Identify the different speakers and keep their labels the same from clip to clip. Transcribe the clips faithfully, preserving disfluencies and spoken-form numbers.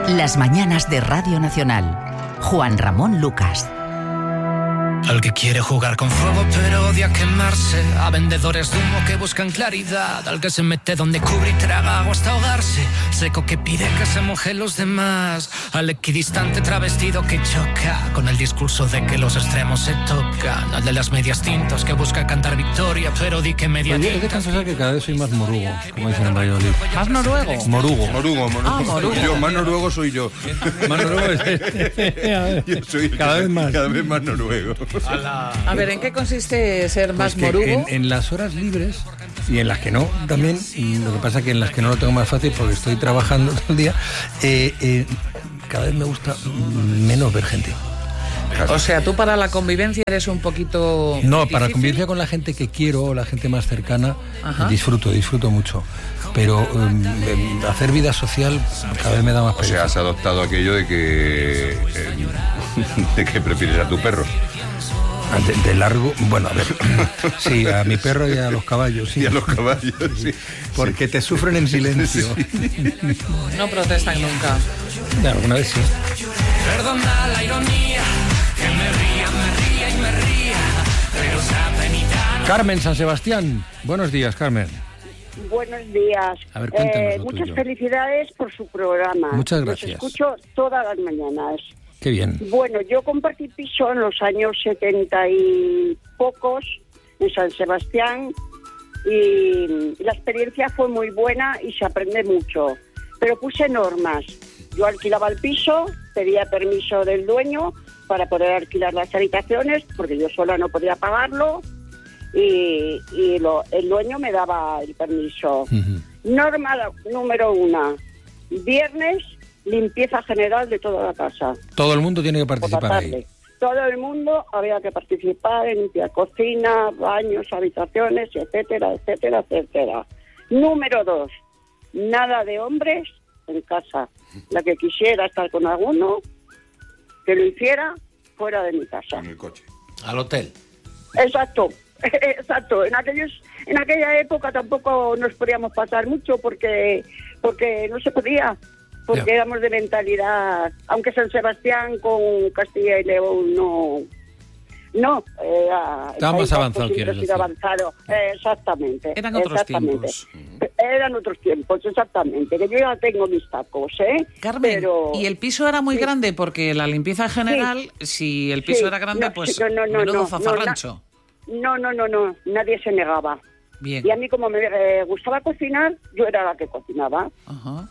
Speaker 1: Las mañanas de Radio Nacional. Juan Ramón Lucas.
Speaker 2: Al que quiere jugar con fuego pero odia quemarse, a vendedores de humo que buscan claridad, al que se mete donde cubre y traga agua hasta ahogarse, seco que pide que se mojen los demás, al equidistante travestido que choca con el discurso de que los extremos se tocan, al de las medias tintas que busca cantar victoria pero di que media
Speaker 3: Oye,
Speaker 2: tinta.
Speaker 3: he de confesar que cada vez soy más morugo, como dicen en Valladolid.
Speaker 4: ¿Más noruego?
Speaker 3: Morugo.
Speaker 5: Morugo, morugo.
Speaker 4: Ah, morugo.
Speaker 5: Yo, más noruego soy yo.
Speaker 3: Más noruego es...
Speaker 5: Yo soy
Speaker 3: Cada vez más.
Speaker 5: Cada vez más noruego.
Speaker 4: A ver, ¿en qué consiste ser más
Speaker 3: Pues que
Speaker 4: morugo?
Speaker 3: en, en las horas libres y en las que no también, y lo que pasa que en las que no lo tengo más fácil porque estoy trabajando todo el día, eh, eh, cada vez me gusta menos ver gente.
Speaker 4: O sea, tú para la convivencia eres un poquito...
Speaker 3: No,
Speaker 4: difícil.
Speaker 3: para la convivencia con la gente que quiero o la gente más cercana,
Speaker 4: Ajá.
Speaker 3: disfruto, disfruto mucho. Pero um, eh, hacer vida social cada vez me da más
Speaker 5: O
Speaker 3: pereza.
Speaker 5: sea, has adoptado aquello de que... eh, de que prefieres a tu perro.
Speaker 3: De, de largo, bueno, a ver, sí, a mi perro y a los caballos, sí.
Speaker 5: Y a los caballos, sí.
Speaker 3: Porque te sufren en silencio.
Speaker 4: No protestan nunca.
Speaker 3: Ya, alguna vez sí.
Speaker 2: Perdona la ironía, que me ría, me ría y me ría, pero esa penita no...
Speaker 3: Carmen San Sebastián, buenos días, Carmen.
Speaker 6: Buenos días.
Speaker 3: A ver, cuéntanos
Speaker 6: Eh,
Speaker 3: lo
Speaker 6: muchas
Speaker 3: tuyo.
Speaker 6: felicidades por su programa.
Speaker 3: Muchas
Speaker 6: Los
Speaker 3: gracias.
Speaker 6: escucho todas las mañanas.
Speaker 3: Qué bien.
Speaker 6: Bueno, yo compartí piso en los años setenta y pocos en San Sebastián y la experiencia fue muy buena y se aprende mucho. Pero puse normas. Yo alquilaba el piso, pedía permiso del dueño para poder alquilar las habitaciones porque yo sola no podía pagarlo y, y lo, el dueño me daba el permiso.
Speaker 3: Uh-huh.
Speaker 6: Norma número una. Viernes, limpieza general de toda la casa.
Speaker 3: Todo el mundo tiene que
Speaker 6: Por la
Speaker 3: participar
Speaker 6: tarde.
Speaker 3: ahí.
Speaker 6: Todo el mundo había que participar en limpiar cocina, baños, habitaciones, etcétera, etcétera, etcétera. Número dos, nada de hombres en casa. La que quisiera estar con alguno, que lo hiciera fuera de mi casa.
Speaker 5: En el coche.
Speaker 2: Al hotel.
Speaker 6: Exacto, exacto. En aquellos, en aquella época tampoco nos podíamos pasar mucho porque, porque no se podía. Porque
Speaker 3: Ya.
Speaker 6: éramos de mentalidad, aunque San Sebastián con Castilla y León no, no, era
Speaker 3: Estaba más avanzado,
Speaker 6: siempre
Speaker 3: quieres
Speaker 6: ha sido
Speaker 3: decir.
Speaker 6: avanzado, eh, exactamente.
Speaker 4: Eran otros
Speaker 6: exactamente.
Speaker 4: tiempos.
Speaker 6: Eran otros tiempos, exactamente. Que yo ya tengo mis tacos, ¿eh?
Speaker 4: Carmen,
Speaker 6: Pero...
Speaker 4: ¿y el piso era muy
Speaker 6: Sí.
Speaker 4: grande? Porque la limpieza en general, si el piso
Speaker 6: Sí.
Speaker 4: era grande,
Speaker 6: No,
Speaker 4: pues
Speaker 6: sí, no, no, no,
Speaker 4: menudo
Speaker 6: no,
Speaker 4: zafarrancho.
Speaker 6: No, no, no, no, nadie se negaba.
Speaker 4: Bien.
Speaker 6: Y a mí como me eh, gustaba cocinar, yo era la que cocinaba.
Speaker 4: Ajá.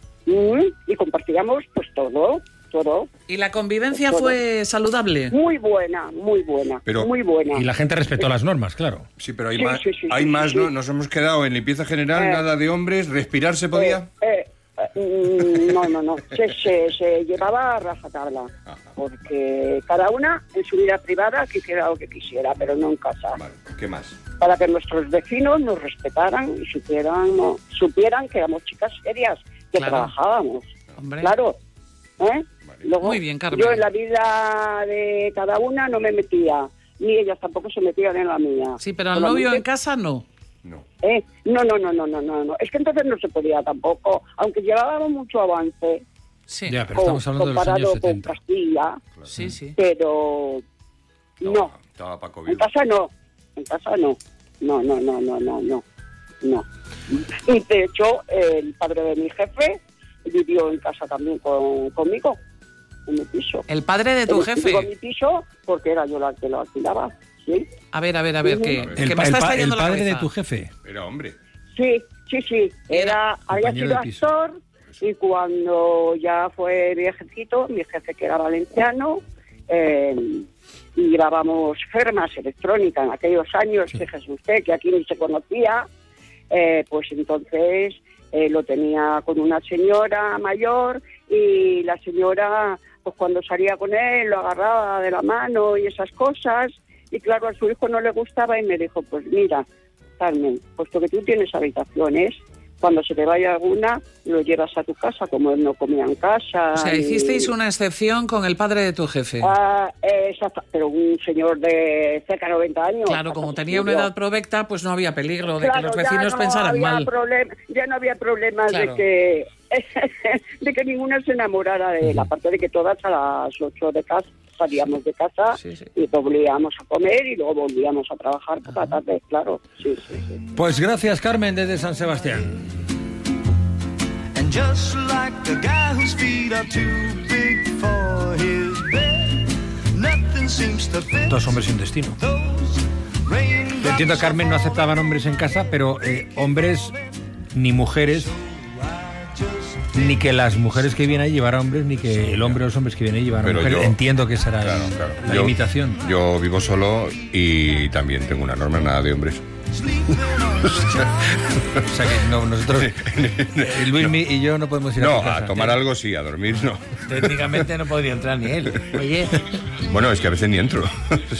Speaker 6: Mm, y compartíamos pues todo, todo.
Speaker 4: ¿Y la convivencia
Speaker 6: Todo.
Speaker 4: fue saludable?
Speaker 6: Muy buena, muy buena,
Speaker 5: Pero-
Speaker 6: muy buena.
Speaker 3: Y la gente respetó las normas, claro.
Speaker 5: Sí, pero hay
Speaker 6: Sí,
Speaker 5: más,
Speaker 6: sí, sí,
Speaker 5: hay
Speaker 6: sí,
Speaker 5: más,
Speaker 6: sí.
Speaker 5: ¿no? Nos hemos quedado en limpieza general,
Speaker 6: Eh.
Speaker 5: nada de hombres, respirar se podía.
Speaker 6: Eh, eh, mm, no, no, no. Se, se, se llevaba a rajatabla. Porque cada una en su vida privada que hiciera lo que quisiera, pero no en casa.
Speaker 5: Vale, ¿qué más?
Speaker 6: Para que nuestros vecinos nos respetaran y supieran, no, supieran que éramos chicas serias, que
Speaker 4: Claro.
Speaker 6: trabajábamos.
Speaker 4: Hombre.
Speaker 6: Claro. ¿Eh? Luego,
Speaker 4: Muy bien, Carmen.
Speaker 6: yo en la vida de cada una no me metía, ni ellas tampoco se metían en la mía.
Speaker 4: Sí, pero al
Speaker 6: Solamente-
Speaker 4: novio en casa no.
Speaker 5: No.
Speaker 6: ¿Eh? No, no, no, no, no, no, no. Es que entonces no se podía tampoco, aunque llevábamos mucho avance
Speaker 4: Sí,
Speaker 3: Ya, pero
Speaker 6: con-
Speaker 3: estamos hablando de los
Speaker 6: comparado
Speaker 3: años
Speaker 6: con
Speaker 3: setenta.
Speaker 6: Castilla,
Speaker 4: sí, sí.
Speaker 6: pero no,
Speaker 5: Estaba Paco
Speaker 6: en
Speaker 5: vivo.
Speaker 6: casa no, en casa no, no, no, no, no, no, no, no. Y de hecho el padre de mi jefe vivió en casa también con, conmigo, en mi piso.
Speaker 4: El padre de tu
Speaker 6: Él
Speaker 4: jefe.
Speaker 6: vivió en mi piso porque era yo la que lo alquilaba, ¿sí?
Speaker 4: A ver, a ver, a ver, que,
Speaker 5: El
Speaker 4: que
Speaker 3: El,
Speaker 4: me
Speaker 3: pa-
Speaker 4: está
Speaker 3: el pa-
Speaker 4: estallando
Speaker 3: el
Speaker 4: la
Speaker 3: padre de
Speaker 4: cabeza.
Speaker 3: tu jefe.
Speaker 5: Era hombre.
Speaker 6: Sí, sí, sí. Era, había
Speaker 3: compañero
Speaker 6: sido
Speaker 3: de piso.
Speaker 6: actor y cuando ya fue viejecito, mi jefe que era valenciano, eh, y grabábamos firmas electrónicas en aquellos años,
Speaker 3: Sí.
Speaker 6: fíjese usted, que aquí ni se conocía, eh, pues entonces eh, lo tenía con una señora mayor y la señora, pues cuando salía con él, lo agarraba de la mano y esas cosas, y claro, a su hijo no le gustaba y me dijo, pues mira, Carmen, puesto que tú tienes habitaciones, cuando se te vaya alguna, lo llevas a tu casa, como él no comía en casa.
Speaker 4: O sea,
Speaker 6: y-
Speaker 4: hicisteis una excepción con el padre de tu jefe.
Speaker 6: Ah, eh, exacto, pero un señor de cerca de noventa años.
Speaker 4: Claro, como
Speaker 6: hasta
Speaker 4: tenía una
Speaker 6: murió.
Speaker 4: edad provecta, pues no había peligro de que
Speaker 6: Claro,
Speaker 4: los
Speaker 6: ya
Speaker 4: vecinos
Speaker 6: no
Speaker 4: pensaran
Speaker 6: había
Speaker 4: mal.
Speaker 6: problem- ya no había problemas
Speaker 4: Claro.
Speaker 6: de que de que ninguna se enamorara de él, aparte de que todas a las ocho de casa salíamos de casa
Speaker 4: Sí, sí.
Speaker 6: y volvíamos a comer y luego volvíamos a trabajar por la tarde, claro. Sí, sí, sí.
Speaker 3: Pues gracias, Carmen, desde San Sebastián.
Speaker 7: And just like a guy whose feet are too big for his bed, nothing seems to fit
Speaker 3: Dos hombres y un destino.
Speaker 7: those raindrops.
Speaker 3: Yo entiendo que Carmen no aceptaban hombres en casa, pero eh, hombres ni mujeres, ni que las mujeres que vienen ahí llevaran hombres, ni que el hombre o los hombres que vienen ahí llevaran
Speaker 5: Pero
Speaker 3: mujeres.
Speaker 5: yo-
Speaker 3: Entiendo que esa era
Speaker 5: Claro,
Speaker 3: el-
Speaker 5: claro.
Speaker 3: la
Speaker 5: Yo-
Speaker 3: limitación.
Speaker 5: Yo vivo solo y también tengo una norma, nada de hombres.
Speaker 3: O sea que no, nosotros, eh, Luismi y yo no podemos ir a
Speaker 5: No,
Speaker 3: tu casa.
Speaker 5: a tomar algo sí, a dormir no.
Speaker 8: Técnicamente no podría entrar ni él. Oye,
Speaker 5: Bueno, es que a veces ni entro.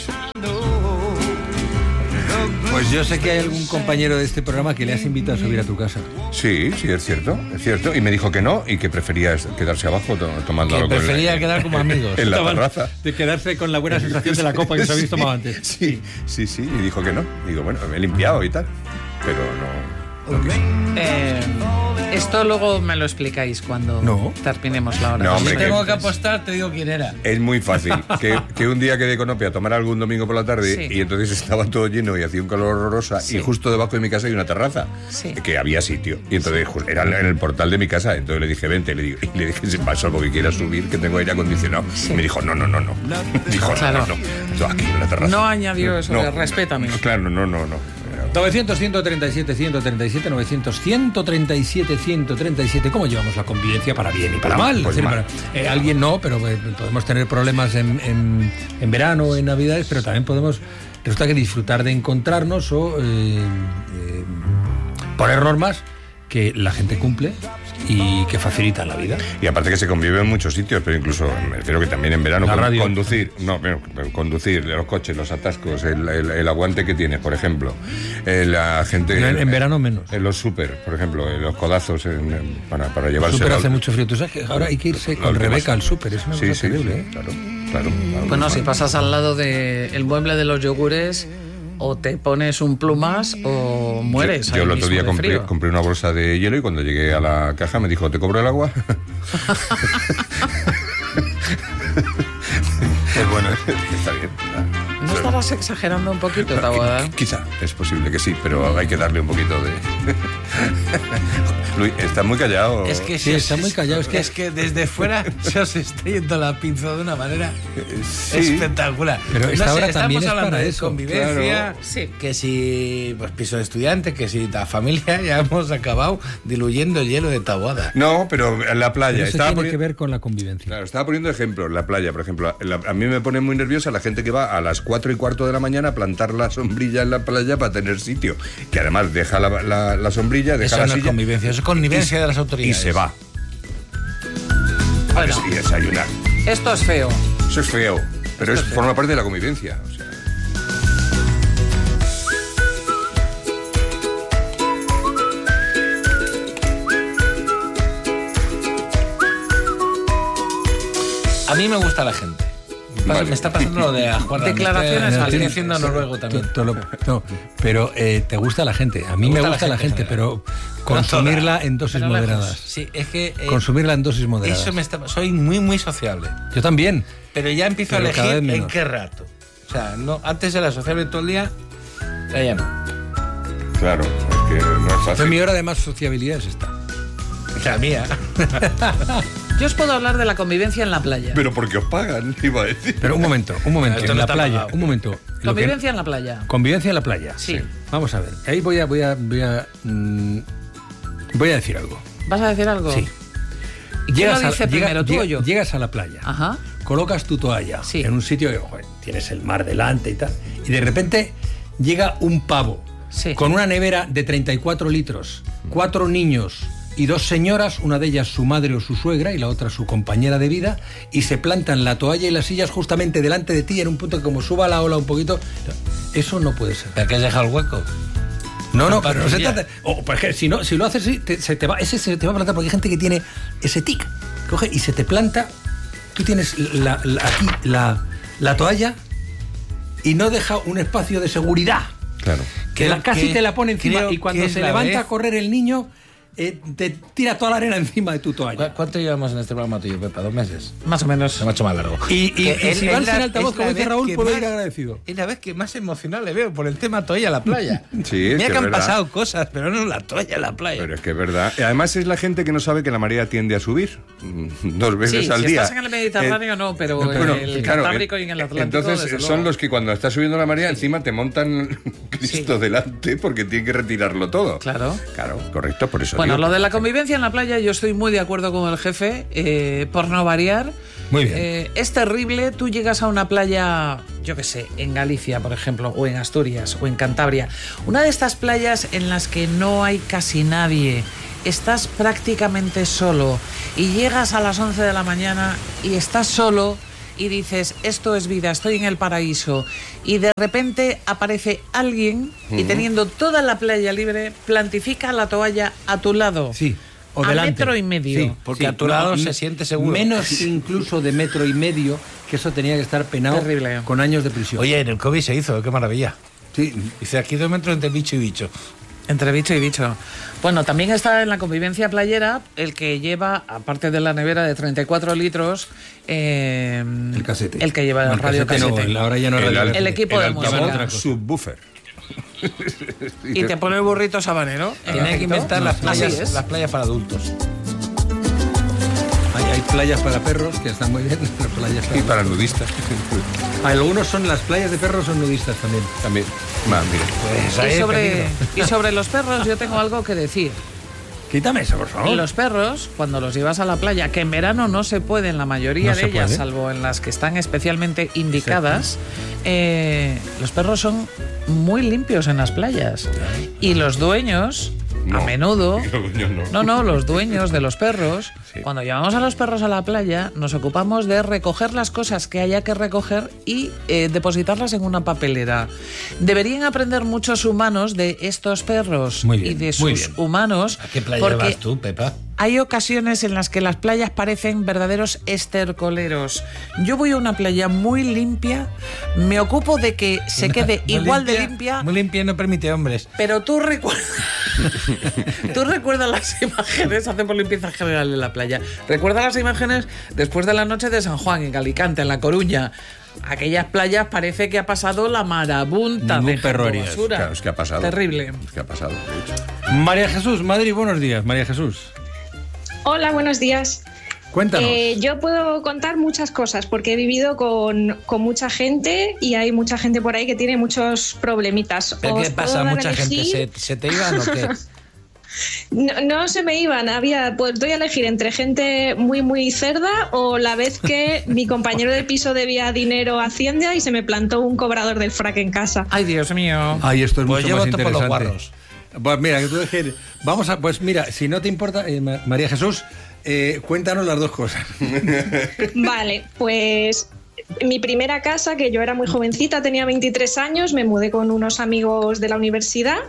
Speaker 3: Pues yo sé que hay algún compañero de este programa que le has invitado a subir a tu casa.
Speaker 5: Sí, sí, es cierto, es cierto. Y me dijo que no y que prefería es- quedarse abajo to- tomando
Speaker 8: que
Speaker 5: algo. en la-
Speaker 8: prefería quedar como amigos.
Speaker 5: En la terraza.
Speaker 3: De quedarse con la buena sensación de la copa que se habéis tomado antes.
Speaker 5: Sí, sí, sí. Y dijo que no. Digo, bueno, me he limpiado y tal. Pero no.
Speaker 4: Eh, esto luego me lo explicáis cuando
Speaker 3: No.
Speaker 4: terminemos la hora.
Speaker 5: No,
Speaker 8: Si
Speaker 5: hombre,
Speaker 8: tengo
Speaker 5: que-
Speaker 8: que apostar, te digo quién era.
Speaker 5: Es muy fácil. Que, que un día quedé con Ope a tomar algo un domingo por la tarde
Speaker 4: Sí.
Speaker 5: y entonces estaba todo lleno y hacía un calor horrorosa
Speaker 4: Sí.
Speaker 5: y justo debajo de mi casa hay una terraza
Speaker 4: Sí.
Speaker 5: que había sitio. Y entonces ju- era en el portal de mi casa. Entonces le dije, vente. Y le, digo, y le dije, si pasa algo que quieras subir, que tengo aire acondicionado.
Speaker 4: Sí.
Speaker 5: Y me dijo, no, no, no, no. Dijo,
Speaker 4: Claro.
Speaker 5: no, no, no. Yo aquí en la terraza.
Speaker 4: No añadió eso
Speaker 5: No.
Speaker 4: de respétame.
Speaker 5: Claro, no, no, no.
Speaker 3: novecientos, ciento treinta y siete, ciento treinta y siete, novecientos, ciento treinta y siete, ciento treinta y siete. ¿Cómo llevamos la convivencia para bien y para
Speaker 5: Pues-
Speaker 3: mal?
Speaker 5: pues
Speaker 3: Es decir,
Speaker 5: mal.
Speaker 3: para- eh, alguien no, pero eh, podemos tener problemas en, en, en verano, en Navidades, pero también podemos, resulta que disfrutar de encontrarnos o eh, eh, poner normas que la gente cumple y que facilitan la vida.
Speaker 5: Y aparte que se convive en muchos sitios, pero incluso, me refiero que también en verano,
Speaker 3: La
Speaker 5: con-
Speaker 3: radio.
Speaker 5: conducir, no, pero, pero conducir, los coches, los atascos, el, el- el aguante que tienes, por ejemplo, eh, la gente...
Speaker 3: En, en verano menos.
Speaker 5: En los súper, por ejemplo, en los codazos en- en- para, para
Speaker 3: El
Speaker 5: llevarse...
Speaker 3: súper
Speaker 5: la-
Speaker 3: hace mucho frío. Tú sabes que ahora hay que irse
Speaker 5: la
Speaker 3: con
Speaker 5: última-
Speaker 3: Rebeca al súper. Es una
Speaker 5: Sí,
Speaker 3: cosa
Speaker 5: sí,
Speaker 3: terrible,
Speaker 5: sí,
Speaker 3: ¿eh?
Speaker 5: claro, claro, claro.
Speaker 4: Bueno, si pasas al lado del mueble de los yogures, o te pones un plumas o mueres.
Speaker 5: Yo,
Speaker 4: ahí
Speaker 5: yo el otro
Speaker 4: mismo
Speaker 5: día
Speaker 4: de
Speaker 5: compré,
Speaker 4: frío.
Speaker 5: compré una bolsa de hielo y cuando llegué a la caja me dijo, ¿te cobro el agua? Pues bueno, está bien.
Speaker 4: ¿No estarás exagerando un poquito, Taboada?
Speaker 5: Quizá, es posible que sí, pero hay que darle un poquito de... Luis, estás muy callado.
Speaker 8: Es que
Speaker 3: Sí,
Speaker 8: se-
Speaker 3: está muy callado, es que-
Speaker 8: es que desde fuera se os está yendo la pinza de una manera
Speaker 5: Sí.
Speaker 8: espectacular.
Speaker 3: Pero esta
Speaker 8: No sé,
Speaker 3: hora
Speaker 8: estamos
Speaker 3: también es
Speaker 8: hablando
Speaker 3: para
Speaker 8: de
Speaker 3: eso,
Speaker 8: convivencia,
Speaker 5: claro.
Speaker 4: Sí.
Speaker 8: que si pues piso de estudiante, que si la familia, ya hemos acabado diluyendo el hielo de Taboada.
Speaker 5: No, pero en la playa.
Speaker 3: Pero eso
Speaker 5: Estaba
Speaker 3: tiene
Speaker 5: poni-
Speaker 3: que ver con la convivencia.
Speaker 5: Claro, estaba poniendo ejemplos. La playa, por ejemplo. La- a mí me pone muy nerviosa la gente que va a las cuatro y cuarto de la mañana a plantar la sombrilla en la playa para tener sitio. Que además deja la, la- la sombrilla, deja
Speaker 8: Eso
Speaker 5: la
Speaker 8: no es
Speaker 5: silla
Speaker 8: convivencia, eso es connivencia
Speaker 5: y-
Speaker 8: de las autoridades.
Speaker 5: Y se va.
Speaker 4: Bueno,
Speaker 5: Y desayunar.
Speaker 4: esto es feo.
Speaker 5: Eso es feo. Pero es, forma parte de la convivencia. O sea,
Speaker 8: A mí me gusta la gente.
Speaker 5: Vale.
Speaker 8: Me está pasando lo de a Juan Ramón.
Speaker 4: Declaraciones
Speaker 8: Estoy-
Speaker 4: al
Speaker 8: Estoy
Speaker 4: fin.
Speaker 8: diciendo noruego también.
Speaker 3: To- to lo- no, pero eh, te gusta la gente. A mí me gusta, la gente, pero consumirla en dosis
Speaker 4: Pero lejos.
Speaker 3: moderadas.
Speaker 8: Sí, es que eh,
Speaker 3: Consumirla en dosis moderadas.
Speaker 8: eso me está, soy muy muy sociable,
Speaker 3: Yo también.
Speaker 8: pero ya empiezo
Speaker 3: Pero
Speaker 8: a
Speaker 3: cada
Speaker 8: elegir
Speaker 3: vez
Speaker 8: en
Speaker 3: menos.
Speaker 8: qué rato. O sea, no, antes era sociable todo el día, ya ya no.
Speaker 5: claro, es que no es
Speaker 3: Yo,
Speaker 5: fácil.
Speaker 3: mi hora de más sociabilidad es esta.
Speaker 8: La mía.
Speaker 4: Yo os puedo hablar de la convivencia en la playa.
Speaker 5: Pero porque os pagan, iba a decir.
Speaker 3: Pero un momento, un momento.
Speaker 8: Esto
Speaker 3: En
Speaker 8: no
Speaker 3: la
Speaker 8: está
Speaker 3: playa,
Speaker 8: pagado.
Speaker 3: un momento. Lo que-
Speaker 4: Convivencia en la playa.
Speaker 3: Convivencia en la playa.
Speaker 4: Sí.
Speaker 3: Vamos a ver. Ahí voy a, voy a, voy a, mm, voy a decir algo.
Speaker 4: ¿Vas a decir algo?
Speaker 3: Sí.
Speaker 4: ¿Y quién lo
Speaker 3: a-
Speaker 4: dice primero, tú
Speaker 3: llega-
Speaker 4: o yo?
Speaker 3: Llegas a la playa.
Speaker 4: Ajá.
Speaker 3: Colocas tu toalla
Speaker 4: Sí.
Speaker 3: en un sitio que joder, tienes el mar delante y tal. Y de repente llega un pavo
Speaker 4: Sí.
Speaker 3: con una nevera de treinta y cuatro litros, cuatro niños y dos señoras, una de ellas su madre o su suegra y la otra su compañera de vida, y se plantan la toalla y las sillas justamente delante de ti en un punto que como suba la ola un poquito. Eso no puede ser.
Speaker 8: ¿Para qué has dejado el hueco?
Speaker 3: No, no, pero no se
Speaker 8: Patrulla.
Speaker 3: trata. O, por ejemplo, si, no, si lo haces así, te- se te va, ese se te va a plantar porque hay gente que tiene ese tic. Coge y se te planta. Tú tienes la, la- aquí la, la toalla y no deja un espacio de seguridad.
Speaker 5: Claro.
Speaker 3: Que la-
Speaker 8: Creo
Speaker 3: casi
Speaker 8: que-
Speaker 3: te la pone encima
Speaker 8: creo
Speaker 3: y cuando
Speaker 8: que es
Speaker 3: se
Speaker 8: la
Speaker 3: levanta
Speaker 8: vez-
Speaker 3: a correr el niño, eh, te tira toda la arena encima de tu toalla.
Speaker 8: ¿Cu- ¿Cuánto llevamos en este programa tuyo, Pepa? ¿Dos meses?
Speaker 4: Más o menos.
Speaker 8: Se me ha hecho más largo.
Speaker 3: Y, y,
Speaker 8: Que
Speaker 3: y
Speaker 8: es-
Speaker 3: si
Speaker 8: es
Speaker 3: va
Speaker 8: la-
Speaker 3: sin altavoz,
Speaker 8: es
Speaker 3: como
Speaker 8: la
Speaker 3: dice
Speaker 8: vez
Speaker 3: Raúl,
Speaker 8: que
Speaker 3: puedo
Speaker 8: más-
Speaker 3: ir agradecido.
Speaker 8: Es la vez que más emocional le veo por el tema toalla a la playa.
Speaker 5: Sí, es
Speaker 8: Mira
Speaker 5: que
Speaker 8: que han
Speaker 5: es verdad.
Speaker 8: pasado cosas, pero no la toalla a la playa.
Speaker 5: Pero es que es verdad. Y además es la gente que no sabe que la marea tiende a subir mm, dos veces
Speaker 4: Sí,
Speaker 5: al
Speaker 4: si
Speaker 5: día.
Speaker 4: estás en el Mediterráneo, no, pero
Speaker 5: Bueno,
Speaker 4: en el
Speaker 5: claro,
Speaker 4: Cantábrico y en el Atlántico,
Speaker 5: Entonces
Speaker 4: desde
Speaker 5: son
Speaker 4: luego.
Speaker 5: los que cuando está subiendo la marea encima te montan Cristo delante porque tienen que retirarlo todo.
Speaker 4: Claro.
Speaker 5: Claro, correcto, por eso
Speaker 4: Bueno,
Speaker 5: digo
Speaker 4: lo
Speaker 5: que-
Speaker 4: de la convivencia en la playa, yo estoy muy de acuerdo con el jefe, eh, por no variar.
Speaker 3: Muy bien.
Speaker 4: Eh, es terrible, tú llegas a una playa, yo qué sé, en Galicia, por ejemplo, o en Asturias, o en Cantabria. Una de estas playas en las que no hay casi nadie, estás prácticamente solo y llegas a las once de la mañana y estás solo y dices, esto es vida, estoy en el paraíso. Y de repente aparece alguien y teniendo toda la playa libre, plantifica la toalla a tu lado.
Speaker 3: Sí. O
Speaker 4: a
Speaker 3: delante.
Speaker 4: metro y medio.
Speaker 3: Sí,
Speaker 8: Porque a tu lado se siente seguro.
Speaker 3: Menos incluso de metro y medio, que eso tenía que estar penado
Speaker 4: Terrible.
Speaker 3: con años de prisión.
Speaker 8: Oye, en el COVID se hizo, qué maravilla.
Speaker 3: Sí.
Speaker 8: Dice, aquí dos metros entre bicho y bicho.
Speaker 4: Entre bicho y bicho. Bueno, también está en la convivencia playera el que lleva, aparte de la nevera de treinta y cuatro litros, eh,
Speaker 3: El casete.
Speaker 4: el que lleva el
Speaker 3: No, el
Speaker 4: radio
Speaker 3: casete no,
Speaker 4: casete.
Speaker 3: el- ahora ya no es
Speaker 5: El,
Speaker 3: radio
Speaker 5: al-
Speaker 3: casete.
Speaker 4: El equipo de
Speaker 5: el
Speaker 4: música.
Speaker 5: altavoz
Speaker 3: Otra cosa.
Speaker 5: subwoofer.
Speaker 4: Y te pone el burrito sabanero.
Speaker 8: Tiene que inventar las
Speaker 4: Así
Speaker 8: playas,
Speaker 4: es.
Speaker 8: las playas para adultos.
Speaker 3: Hay, hay playas para perros que están muy bien. Las playas
Speaker 5: Y para nudistas.
Speaker 3: Algunos son las playas de perros son nudistas también.
Speaker 5: También. Va, mira.
Speaker 8: Pues ahí
Speaker 4: Y
Speaker 8: hay
Speaker 4: sobre,
Speaker 8: peligro.
Speaker 4: y sobre los perros yo tengo algo que decir.
Speaker 3: Quítame eso, por favor.
Speaker 4: Los perros, cuando los llevas a la playa, que en verano no se puede en la mayoría
Speaker 3: No
Speaker 4: de
Speaker 3: se
Speaker 4: ellas,
Speaker 3: puede.
Speaker 4: salvo en las que están especialmente indicadas, eh, los perros son muy limpios en las playas. Y los dueños,
Speaker 5: No.
Speaker 4: a menudo...
Speaker 5: Yo no.
Speaker 4: No, no, los dueños de los perros,
Speaker 5: Sí.
Speaker 4: cuando llevamos a los perros a la playa, nos ocupamos de recoger las cosas que haya que recoger y eh, depositarlas en una papelera. Deberían aprender muchos humanos de estos perros
Speaker 3: Muy bien,
Speaker 4: y de
Speaker 3: muy
Speaker 4: sus
Speaker 3: bien.
Speaker 4: humanos.
Speaker 8: ¿A qué playa
Speaker 4: porque
Speaker 8: vas tú, Pepa?
Speaker 4: hay ocasiones en las que las playas parecen verdaderos estercoleros. Yo voy a una playa muy limpia, me ocupo de que se quede
Speaker 8: Muy
Speaker 4: igual de limpia,
Speaker 8: Muy limpia y no permite hombres.
Speaker 4: pero tú recuerdas, tú recuerdas las imágenes, hacemos limpieza general en la playa. Recuerda las imágenes después de la noche de San Juan, en Alicante, en La Coruña. Aquellas playas parece que ha pasado la marabunta
Speaker 3: Ningún
Speaker 4: de
Speaker 3: perro haría eso.
Speaker 4: basura.
Speaker 5: Claro, es que ha pasado.
Speaker 4: Terrible.
Speaker 5: Es que ha pasado, de hecho.
Speaker 3: María Jesús, Madrid, buenos días, María Jesús.
Speaker 9: Hola, buenos días.
Speaker 3: Cuéntanos.
Speaker 9: Eh, yo puedo contar muchas cosas porque he vivido con, con mucha gente y hay mucha gente por ahí que tiene muchos problemitas.
Speaker 8: ¿Pero
Speaker 9: Os
Speaker 8: qué
Speaker 9: puedo
Speaker 8: pasa?
Speaker 9: dar a
Speaker 8: ¿Mucha gente
Speaker 9: elegir-
Speaker 8: se, se te iban o qué?
Speaker 9: No, no se me iban, había, pues doy a elegir entre gente muy muy cerda o la vez que mi compañero de piso debía dinero a Hacienda y se me plantó un cobrador del frac en casa.
Speaker 4: Ay, Dios mío.
Speaker 3: Ay, esto es
Speaker 8: Pues
Speaker 3: mucho
Speaker 8: yo
Speaker 3: más
Speaker 8: voto por los
Speaker 3: interesante.
Speaker 8: guarros.
Speaker 3: Pues mira, que tú dejes- vamos a, pues mira, si no te importa, eh, Ma- María Jesús, eh, cuéntanos las dos cosas.
Speaker 9: Vale, pues mi primera casa, que yo era muy jovencita, tenía veintitrés años, me mudé con unos amigos de la universidad.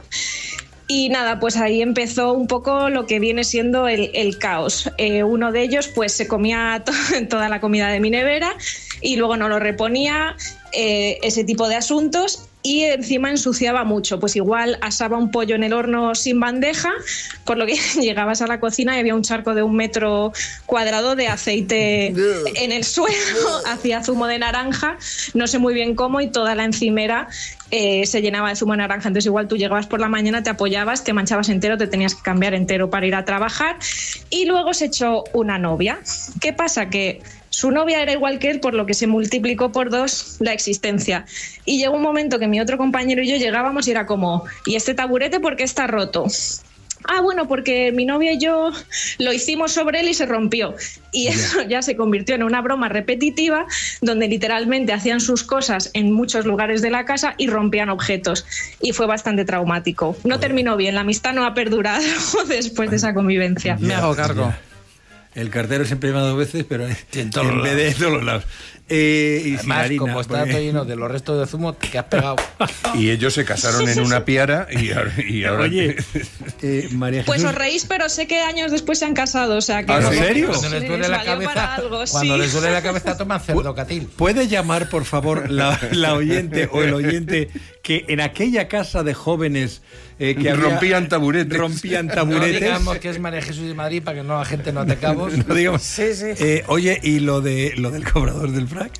Speaker 9: Y nada, pues ahí empezó un poco lo que viene siendo el, el caos. Eh, uno de ellos pues se comía to toda la comida de mi nevera y luego no lo reponía, eh, ese tipo de asuntos. Y encima ensuciaba mucho, pues igual asaba un pollo en el horno sin bandeja, por lo que llegabas a la cocina y había un charco de un metro cuadrado de aceite en el suelo, hacía zumo de naranja, no sé muy bien cómo, y toda la encimera eh, se llenaba de zumo de naranja. Entonces igual tú llegabas por la mañana, te apoyabas, te manchabas entero, te tenías que cambiar entero para ir a trabajar, y luego se echó una novia. ¿Qué pasa? Que su novia era igual que él, por lo que se multiplicó por dos la existencia. Y llegó un momento que mi otro compañero y yo llegábamos y era como, ¿y este taburete por qué está roto? Ah, bueno, porque mi novia y yo lo hicimos sobre él y se rompió. Y eso ya se convirtió en una broma repetitiva donde literalmente hacían sus cosas en muchos lugares de la casa y rompían objetos. Y fue bastante traumático. No terminó bien, la amistad no ha perdurado después de esa convivencia.
Speaker 4: Me hago cargo.
Speaker 3: El cartero siempre llama dos veces, pero en,
Speaker 8: en todos los
Speaker 3: vez de todos los lados. Eh, y sin
Speaker 8: Además,
Speaker 3: harina,
Speaker 8: como está
Speaker 3: porque-
Speaker 8: todo lleno de los restos de zumo que has pegado.
Speaker 5: Y ellos se casaron en una piara y ahora... Y ahora
Speaker 3: Oye, eh, María
Speaker 9: Pues
Speaker 3: Jesús,
Speaker 9: os reís, pero sé que años después se han casado, o sea que...
Speaker 5: ¿Ah,
Speaker 9: no-
Speaker 5: ¿en serio?
Speaker 8: Cuando les duele
Speaker 9: Les
Speaker 8: la
Speaker 9: valió
Speaker 8: cabeza,
Speaker 9: para algo,
Speaker 8: cuando
Speaker 9: sí.
Speaker 8: les duele la cabeza toman cerdocatil.
Speaker 3: ¿puede llamar, por favor, la, la oyente o el oyente que en aquella casa de jóvenes eh, que había,
Speaker 5: rompían taburetes.
Speaker 3: Rompían
Speaker 8: No
Speaker 3: taburetes.
Speaker 8: digamos que es María Jesús de Madrid para que no la gente no te cabos.
Speaker 3: No digamos.
Speaker 4: Sí, sí.
Speaker 3: Eh, oye, ¿y lo de lo del cobrador del frac?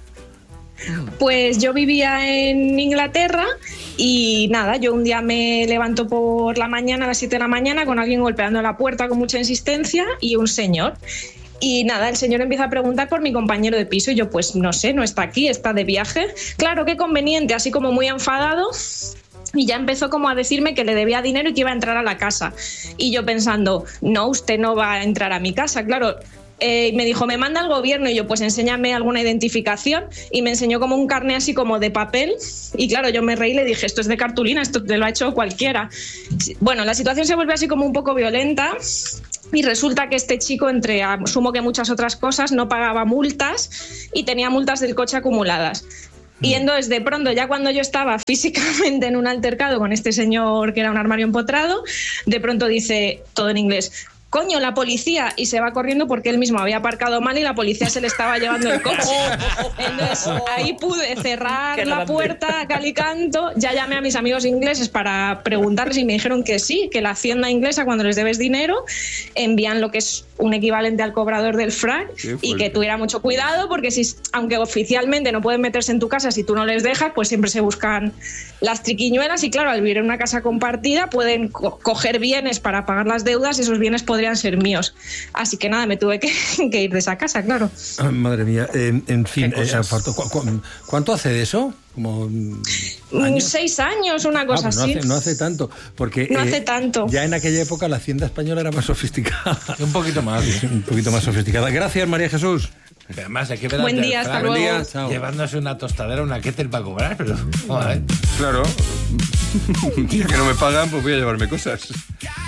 Speaker 9: Pues yo vivía en Inglaterra y nada, yo un día me levanto por la mañana, a las siete de la mañana, con alguien golpeando la puerta con mucha insistencia y un señor. Y nada, el señor empieza a preguntar por mi compañero de piso y yo pues no sé, no está aquí, está de viaje. Claro, qué conveniente, así como muy enfadado. Y ya empezó como a decirme que le debía dinero y que iba a entrar a la casa. Y yo pensando, no, usted no va a entrar a mi casa, claro. Eh, me dijo, me manda el gobierno, y yo, pues enséñame alguna identificación, y me enseñó como un carné así como de papel, y claro, yo me reí y le dije, esto es de cartulina, esto te lo ha hecho cualquiera. Bueno, la situación se vuelve así como un poco violenta, y resulta que este chico, entre asumo que muchas otras cosas, no pagaba multas, y tenía multas del coche acumuladas. Y entonces, de pronto, ya cuando yo estaba físicamente en un altercado con este señor que era un armario empotrado, de pronto dice, todo en inglés, coño, la policía, y se va corriendo porque él mismo había aparcado mal y la policía se le estaba llevando el coche. Entonces ahí pude cerrar la puerta a cal y canto, ya llamé a mis amigos ingleses para preguntarles y me dijeron que sí, que la hacienda inglesa, cuando les debes dinero, envían lo que es un equivalente al cobrador del frac, y que tuviera mucho cuidado porque si, aunque oficialmente no pueden meterse en tu casa si tú no les dejas, pues siempre se buscan las triquiñuelas, y claro, al vivir en una casa compartida pueden co- coger bienes para pagar las deudas, y esos bienes podrían ser míos. Así que nada, me tuve que, que ir de esa casa, claro.
Speaker 3: Ah, madre mía, eh, en fin, eh, faltó, ¿cu- cu- ¿cuánto hace de eso? Como
Speaker 9: ¿años? Seis años, una cosa
Speaker 3: ah, pues no
Speaker 9: así.
Speaker 3: Hace, no hace tanto, porque
Speaker 9: No
Speaker 3: eh,
Speaker 9: hace tanto.
Speaker 3: Ya en aquella época la hacienda española era más sofisticada.
Speaker 8: Un poquito más.
Speaker 3: Un poquito más sofisticada. Gracias, María Jesús.
Speaker 8: Además, hay que ver
Speaker 9: Buen
Speaker 8: al
Speaker 9: día,
Speaker 8: del
Speaker 9: hasta
Speaker 8: Frank
Speaker 9: luego.
Speaker 3: Buen día, chao.
Speaker 8: llevándose una tostadera, una kettle para cobrar, pero joder.
Speaker 5: Claro. Ya que no me pagan, pues voy a llevarme cosas.